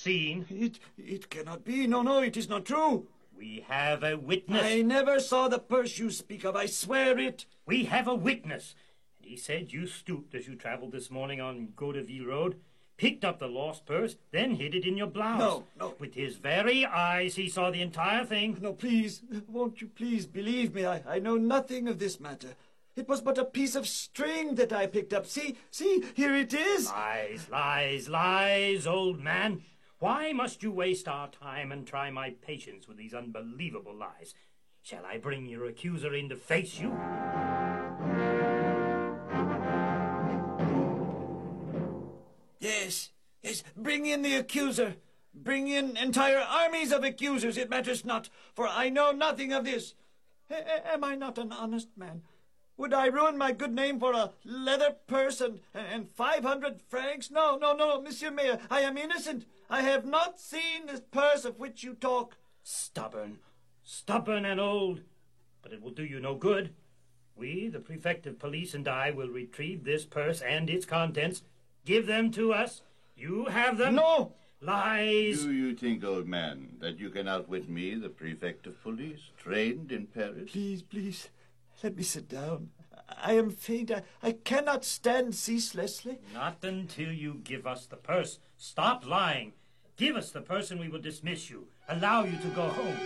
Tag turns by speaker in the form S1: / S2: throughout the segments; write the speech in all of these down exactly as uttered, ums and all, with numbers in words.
S1: seen.
S2: It, it cannot be. No, no, it is not true.
S1: We have a witness.
S2: I never saw the purse you speak of. I swear it.
S1: We have a witness. And he said you stooped as you traveled this morning on Gaudeville Road, picked up the lost purse, then hid it in your blouse.
S2: No, no.
S1: With his very eyes, he saw the entire thing.
S2: No, please, won't you please believe me? I, I know nothing of this matter. It was but a piece of string that I picked up. See, see, here it is.
S1: Lies, lies, lies, old man. Why must you waste our time and try my patience with these unbelievable lies? Shall I bring your accuser in to face you?
S2: Yes, yes, bring in the accuser. Bring in entire armies of accusers, it matters not, for I know nothing of this. A- am I not an honest man? Would I ruin my good name for a leather purse and, and five hundred francs? No, no, no, Monsieur Mayor, I am innocent. I have not seen this purse of which you talk.
S1: Stubborn, stubborn and old, but it will do you no good. We, the prefect of police, and I will retrieve this purse and its contents. Give them to us. You have them.
S2: No!
S1: Lies.
S3: Do you think, old man, that you can outwit me, the prefect of police, trained in Paris?
S2: Please, please, let me sit down. I am faint. I, I cannot stand ceaselessly.
S1: Not until you give us the purse. Stop lying. Give us the purse and we will dismiss you. Allow you to go home.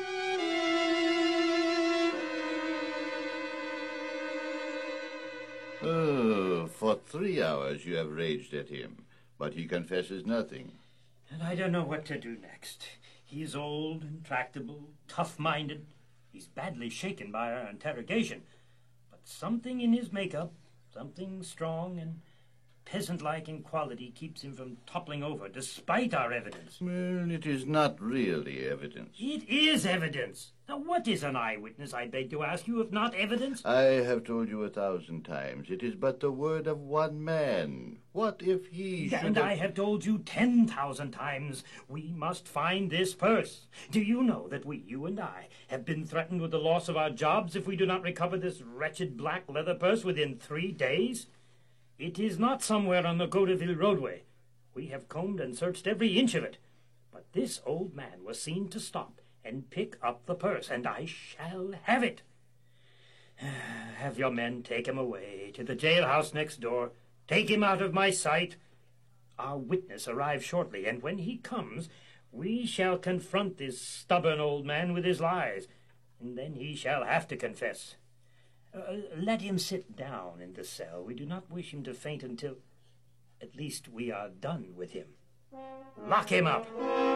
S3: Oh, for three hours you have raged at him, but he confesses nothing.
S1: And I don't know what to do next. He is old, intractable, tough-minded. He's badly shaken by our interrogation. But something in his makeup, something strong and peasant-like in quality, keeps him from toppling over, despite our evidence.
S3: Well, it is not really evidence.
S1: It is evidence. Now, what is an eyewitness, I beg to ask you, if not evidence?
S3: I have told you a thousand times, it is but the word of one man. What if he should
S1: And
S3: have...
S1: I have told you ten thousand times, we must find this purse. Do you know that we, you and I, have been threatened with the loss of our jobs if we do not recover this wretched black leather purse within three days? It is not somewhere on the Gaudeville roadway. We have combed and searched every inch of it. But this old man was seen to stop and pick up the purse, and I shall have it. Have your men take him away to the jailhouse next door. Take him out of my sight. Our witness arrives shortly, and when he comes, we shall confront this stubborn old man with his lies, and then he shall have to confess. Uh, let him sit down in the cell. We do not wish him to faint until, at least, we are done with him. Lock him up.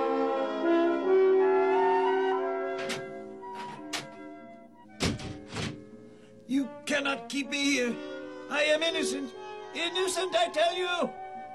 S2: You cannot keep me here. I am innocent. Innocent, I tell you.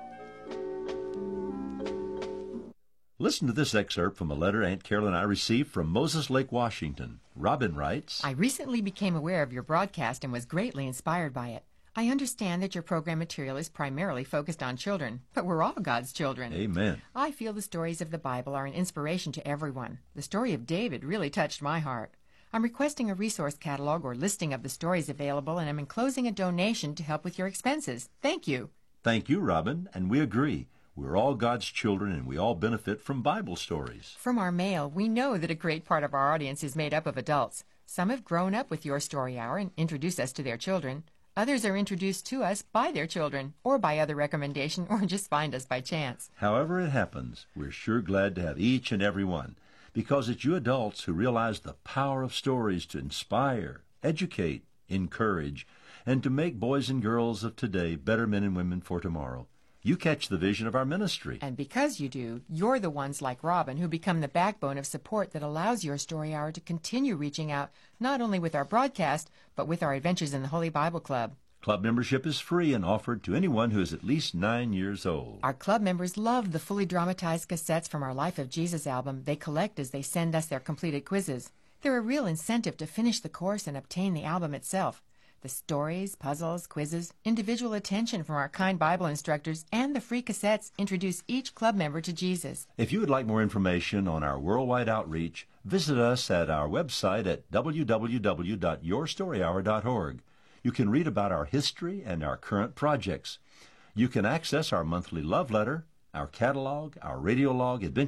S4: Listen to this excerpt from a letter Aunt Carol and I received from Moses Lake, Washington. Robin writes,
S5: I recently became aware of your broadcast and was greatly inspired by it. I understand that your program material is primarily focused on children, but we're all God's children.
S4: Amen.
S5: I feel the stories of the Bible are an inspiration to everyone. The story of David really touched my heart. I'm requesting a resource catalog or listing of the stories available, and I'm enclosing a donation to help with your expenses. Thank you.
S4: Thank you, Robin, and we agree. We're all God's children, and we all benefit from Bible stories.
S5: From our mail, we know that a great part of our audience is made up of adults. Some have grown up with your story hour and introduced us to their children. Others are introduced to us by their children, or by other recommendation, or just find us by chance.
S4: However it happens, we're sure glad to have each and every one, because it's you adults who realize the power of stories to inspire, educate, encourage, and to make boys and girls of today better men and women for tomorrow. You catch the vision of our ministry.
S5: And because you do, you're the ones like Robin who become the backbone of support that allows your story hour to continue reaching out, not only with our broadcast, but with our Adventures in the Holy Bible Club.
S4: Club membership is free and offered to anyone who is at least nine years old.
S5: Our club members love the fully dramatized cassettes from our Life of Jesus album they collect as they send us their completed quizzes. They're a real incentive to finish the course and obtain the album itself. The stories, puzzles, quizzes, individual attention from our kind Bible instructors, and the free cassettes introduce each club member to Jesus.
S4: If you would like more information on our worldwide outreach, visit us at our website at w w w dot your story hour dot org. You can read about our history and our current projects. You can access our monthly love letter, our catalog, our radio log, adventure